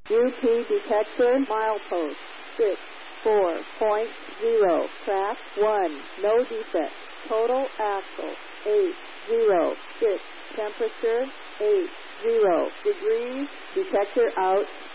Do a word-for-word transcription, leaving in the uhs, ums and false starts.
U P detector milepost six four point zero. Track one. No defect. Total axle eight zero six. Temperature eight zero degrees. Detector out.